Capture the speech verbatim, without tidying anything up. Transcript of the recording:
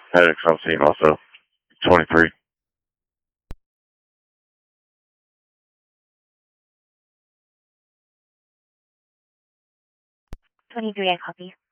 Headaches I'm seeing also. twenty-three. twenty-three, I copy.